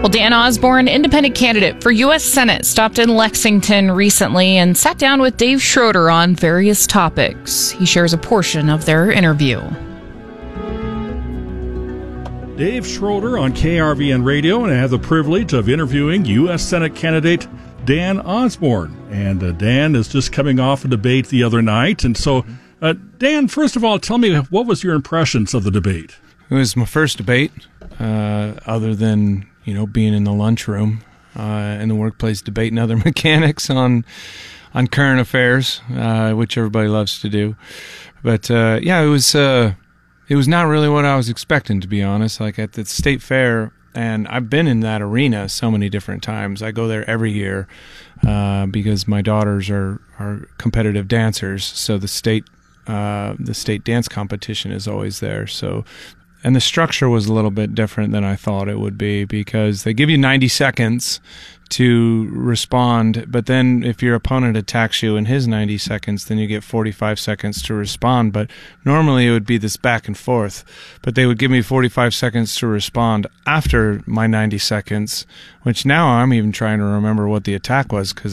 Well, Dan Osborne, independent candidate for U.S. Senate, stopped in Lexington recently and sat down with Dave Schroeder on various topics. He shares a portion of their interview. Dave Schroeder on KRVN Radio, and I have the privilege of interviewing U.S. Senate candidate Dan Osborne. And Dan is just coming off a debate the other night. And so, Dan, first of all, tell me, what was your impressions of the debate? It was my first debate, other than, being in the lunchroom in the workplace debating other mechanics on current affairs, which everybody loves to do. But, it was not really what I was expecting, to be honest. Like at the state fair, and I've been in that arena so many different times. I go there every year because my daughters are competitive dancers, so the state dance competition is always there. So, and the structure was a little bit different than I thought it would be, because they give you 90 seconds to respond, but then if your opponent attacks you in his 90 seconds, then you get 45 seconds to respond. But normally it would be this back and forth, but they would give me 45 seconds to respond after my 90 seconds, which now I'm even trying to remember what the attack was, because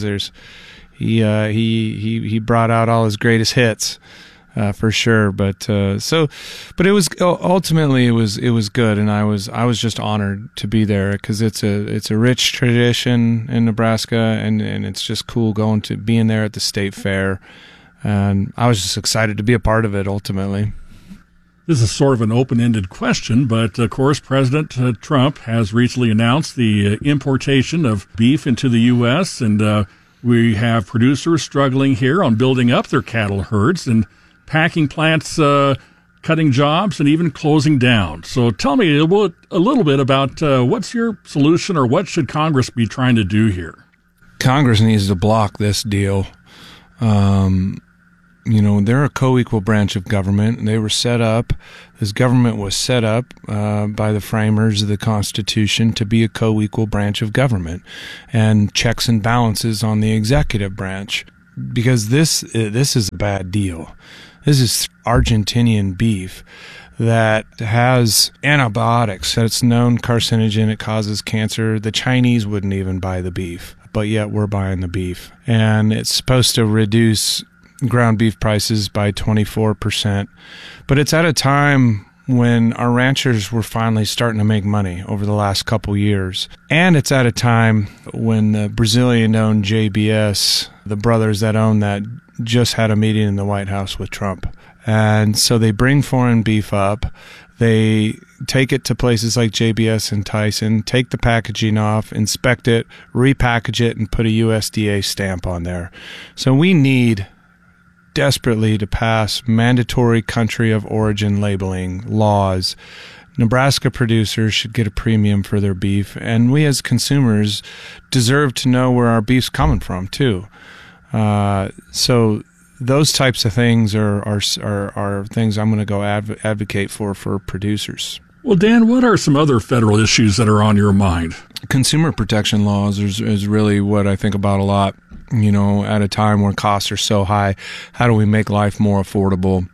he brought out all his greatest hits. For sure, but it was ultimately it was good, and I was just honored to be there, because it's a rich tradition in Nebraska, and it's just cool being there at the state fair, and I was just excited to be a part of it ultimately. This is sort of an open-ended question, but of course President Trump has recently announced the importation of beef into the U.S., and we have producers struggling here on building up their cattle herds and packing plants, cutting jobs, and even closing down. So tell me a little bit about what's your solution, or what should Congress be trying to do here? Congress needs to block this deal. They're a co-equal branch of government. They were set up, this government was set up by the framers of the Constitution to be a co-equal branch of government, and checks and balances on the executive branch. Because this is a bad deal. This is Argentinian beef that has antibiotics, that's known carcinogen, it causes cancer. The Chinese wouldn't even buy the beef, but yet we're buying the beef. And it's supposed to reduce ground beef prices by 24%. But it's at a time when our ranchers were finally starting to make money over the last couple years. And it's at a time when the Brazilian-owned JBS, the brothers that own that, just had a meeting in the White House with Trump. And so they bring foreign beef up. They take it to places like JBS and Tyson, take the packaging off, inspect it, repackage it, and put a USDA stamp on there. So we need desperately to pass mandatory country of origin labeling laws. Nebraska producers should get a premium for their beef, and we as consumers deserve to know where our beef's coming from too. So those types of things are things I'm going to go advocate for producers. Well, Dan, what are some other federal issues that are on your mind? Consumer protection laws is really what I think about a lot. At a time when costs are so high, how do we make life more affordable?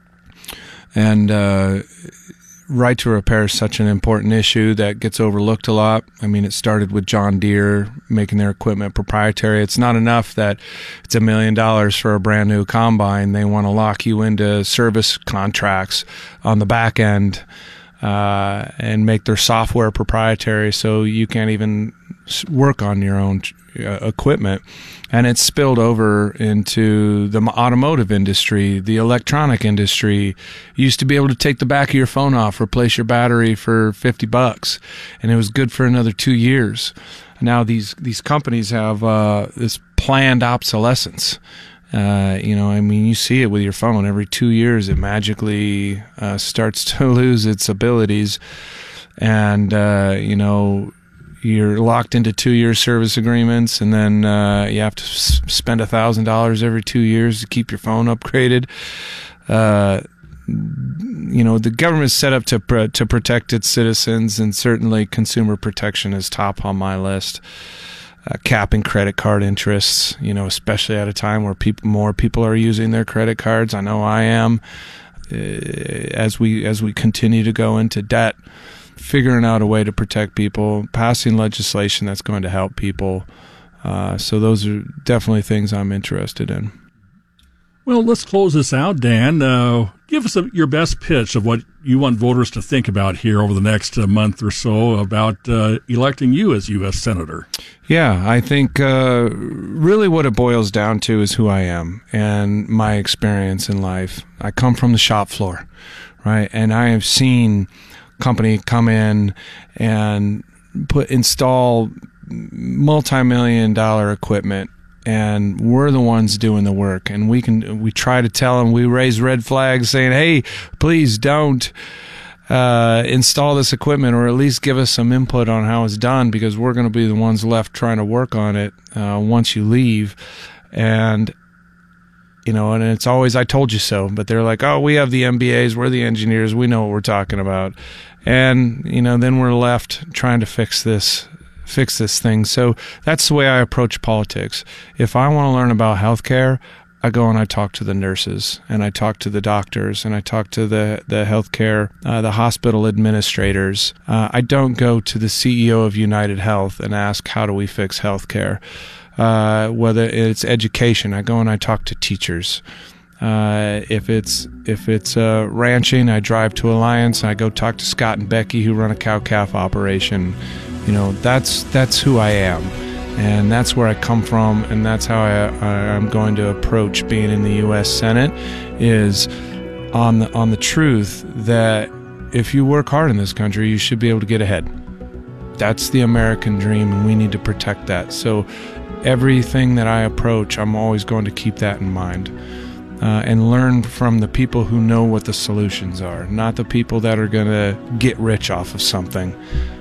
And right to repair is such an important issue that gets overlooked a lot. I mean, it started with John Deere making their equipment proprietary. It's not enough that it's $1 million for a brand new combine. They want to lock you into service contracts on the back end and make their software proprietary, so you can't even work on your own equipment. And it's spilled over into the automotive industry, the electronic industry. You used to be able to take the back of your phone off, replace your battery for $50, and it was good for another 2 years. Now these companies have this planned obsolescence. You see it with your phone. Every 2 years, it magically starts to lose its abilities, and you're locked into 2-year service agreements, and then you have to spend $1,000 every 2 years to keep your phone upgraded. The government's set up to protect its citizens, and certainly consumer protection is top on my list. Capping credit card interests, especially at a time where more people are using their credit cards. I know I am. As we continue to go into debt figuring out a way to protect people, passing legislation that's going to help people. So those are definitely things I'm interested in. Well, let's close this out, Dan. Give us your best pitch of what you want voters to think about here over the next month or so about electing you as U.S. Senator. Yeah, I think really what it boils down to is who I am and my experience in life. I come from the shop floor, right? And I have seen company come in and install multi-million-dollar equipment, and we're the ones doing the work. And we try to tell them, we raise red flags saying, hey, please don't install this equipment, or at least give us some input on how it's done, because we're going to be the ones left trying to work on it once you leave. And and it's always, I told you so, but they're like, oh, we have the MBAs, we're the engineers, we know what we're talking about. And then we're left trying to fix this thing. So that's the way I approach politics. If I want to learn about healthcare, I go and I talk to the nurses, and I talk to the doctors, and I talk to the healthcare, the hospital administrators. I don't go to the CEO of United Health and ask, how do we fix healthcare? Whether it's education, I go and I talk to teachers. If it's ranching, I drive to Alliance and I go talk to Scott and Becky, who run a cow-calf operation. That's who I am, and that's where I come from, and that's how I'm going to approach being in the U.S. Senate, is on the truth that if you work hard in this country, you should be able to get ahead. That's the American dream, and we need to protect that. So everything that I approach, I'm always going to keep that in mind. And learn from the people who know what the solutions are, not the people that are going to get rich off of something.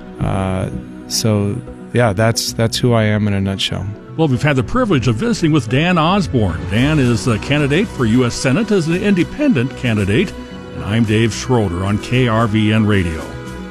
So that's who I am in a nutshell. Well, we've had the privilege of visiting with Dan Osborne. Dan is a candidate for U.S. Senate as an independent candidate, and I'm Dave Schroeder on KRVN Radio.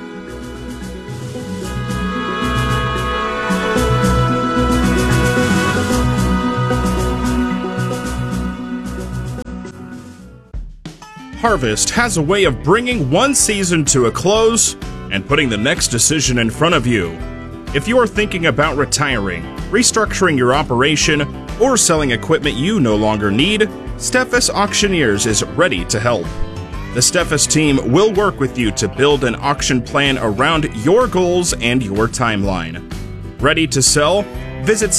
Harvest has a way of bringing one season to a close and putting the next decision in front of you. If you are thinking about retiring, restructuring your operation, or selling equipment you no longer need, Steffes Auctioneers is ready to help. The Steffes team will work with you to build an auction plan around your goals and your timeline. Ready to sell? Visit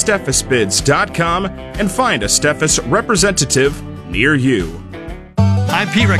SteffesBids.com and find a Steffes representative near you. I'm Pete